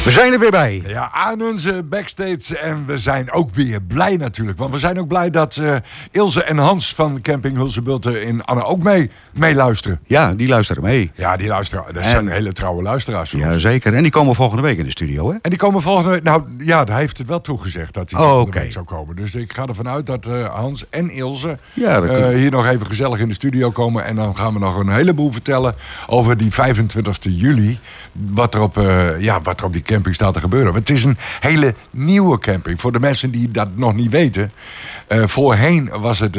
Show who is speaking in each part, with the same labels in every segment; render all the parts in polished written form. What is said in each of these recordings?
Speaker 1: We zijn er weer bij.
Speaker 2: Ja, aan onze backstage. En we zijn ook weer blij natuurlijk. Want we zijn ook blij dat Ilse en Hans van Camping Hulsebulten in Anne ook meeluisteren.
Speaker 1: Ja, die luisteren mee.
Speaker 2: Ja, die luisteren. Dat zijn hele trouwe luisteraars.
Speaker 1: Ja, zeker. En die komen volgende week in de studio, hè?
Speaker 2: En die komen volgende week... Nou, ja, hij heeft het wel toegezegd dat hij volgende week zou komen. Dus ik ga ervan uit dat Hans en Ilse hier nog even gezellig in de studio komen. En dan gaan we nog een heleboel vertellen over die 25 juli. Wat er op die camping staat te gebeuren. Het is een hele nieuwe camping. Voor de mensen die dat nog niet weten. Voorheen was het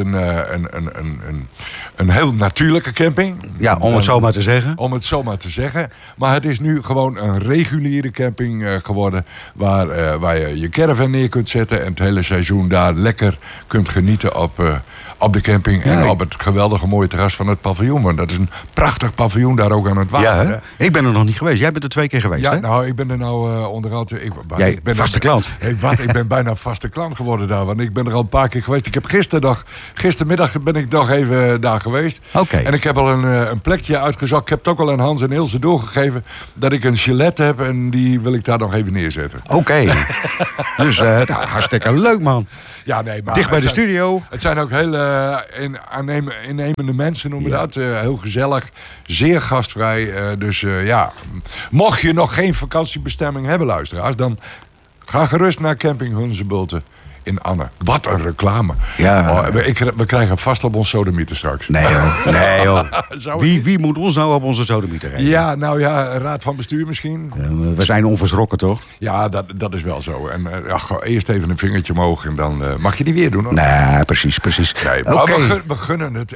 Speaker 2: een heel natuurlijke camping.
Speaker 1: Ja, om het zo maar te zeggen.
Speaker 2: Om het zo maar te zeggen. Maar het is nu gewoon een reguliere camping geworden. Waar je je caravan neer kunt zetten. En het hele seizoen daar lekker kunt genieten op de camping. En op het geweldige mooie terras van het paviljoen. Want dat is een prachtig paviljoen daar ook aan het water.
Speaker 1: Ja, ik ben er nog niet geweest. Jij bent er 2 keer geweest, hè?
Speaker 2: Ja, nou, ik ben er nou onderhand...
Speaker 1: Ik ben vaste klant.
Speaker 2: Ik ben bijna vaste klant geworden daar. Want ik ben er al een paar keer geweest. Ik heb gistermiddag ben ik nog even daar geweest.
Speaker 1: Okay.
Speaker 2: En ik heb al een plekje uitgezocht. Ik heb het ook al aan Hans en Ilse doorgegeven. Dat ik een chalet heb en die wil ik daar nog even neerzetten.
Speaker 1: Oké. Dus hartstikke leuk, man.
Speaker 2: Ja, nee, maar
Speaker 1: dicht bij de studio.
Speaker 2: Het zijn ook hele innemende mensen, noemen we dat. Heel gezellig, zeer gastvrij. Dus mocht je nog geen vakantiebestemming hebben, luisteraars, dan ga gerust naar Camping Hulsebulten in Anne. Wat een reclame.
Speaker 1: Ja.
Speaker 2: We krijgen vast op ons sodemieter straks.
Speaker 1: Nee joh. Wie moet ons nou op onze sodemieter rijden?
Speaker 2: Ja, nou ja, raad van bestuur misschien.
Speaker 1: We zijn onverschrokken, toch?
Speaker 2: Ja, dat is wel zo. En eerst even een vingertje omhoog en dan mag je die weer doen, hoor.
Speaker 1: Nee, precies.
Speaker 2: Nee, maar we gunnen het.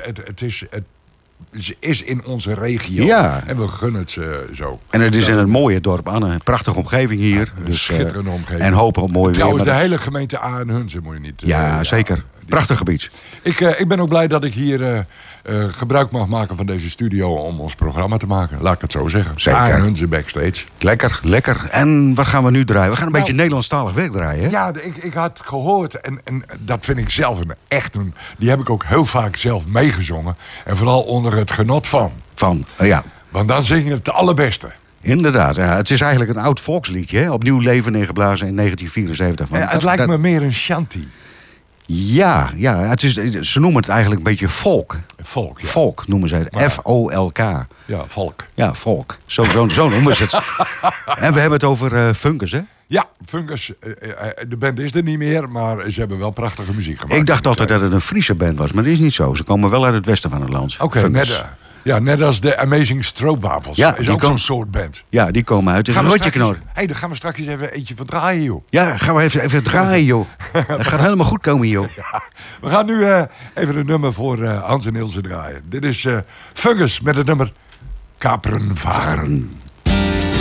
Speaker 2: Het is in onze regio.
Speaker 1: Ja.
Speaker 2: En we gunnen het zo.
Speaker 1: En het is in een mooie dorp, Anne. Een prachtige omgeving hier.
Speaker 2: Een schitterende omgeving.
Speaker 1: En hopen op mooi weer.
Speaker 2: Trouwens, de hele gemeente Aardenhunze moet je niet...
Speaker 1: Ja, zeker. Prachtig gebied.
Speaker 2: Ik ben ook blij dat ik hier gebruik mag maken van deze studio om ons programma te maken. Laat ik het zo zeggen.
Speaker 1: Zeker.
Speaker 2: Aardenhunze backstage.
Speaker 1: Lekker. En wat gaan we nu draaien? We gaan een beetje Nederlandstalig werk draaien, hè?
Speaker 2: Ja, ik had gehoord, en dat vind ik zelf die heb ik ook heel vaak zelf meegezongen. En vooral onder het genot van.
Speaker 1: Ja.
Speaker 2: Want dan zing je het allerbeste.
Speaker 1: Inderdaad, ja. Het is eigenlijk een oud volksliedje, hè? Opnieuw leven ingeblazen in 1974.
Speaker 2: Het lijkt me meer een shanty.
Speaker 1: Ja, ze noemen het eigenlijk een beetje folk.
Speaker 2: Volk, ja.
Speaker 1: Folk noemen ze het. F-O-L-K.
Speaker 2: Ja, volk.
Speaker 1: Ja, folk. Zo noemen ze het. En we hebben het over Funkus, hè?
Speaker 2: Ja, Funkus. De band is er niet meer, maar ze hebben wel prachtige muziek gemaakt.
Speaker 1: Ik dacht altijd dat het een Friese band was, maar dat is niet zo. Ze komen wel uit het westen van het land.
Speaker 2: Oké, net als de Amazing Stroopwafels.
Speaker 1: Ja,
Speaker 2: is ook zo'n soort band.
Speaker 1: Ja, die komen uit een rotjeknor.
Speaker 2: Daar gaan we straks even eentje van draaien, joh.
Speaker 1: Ja, gaan we even draaien, joh. Dat gaat helemaal goed komen, joh.
Speaker 2: Ja, we gaan nu even een nummer voor Hans en Ilse draaien. Dit is Funkus met het nummer Kaperen Varen.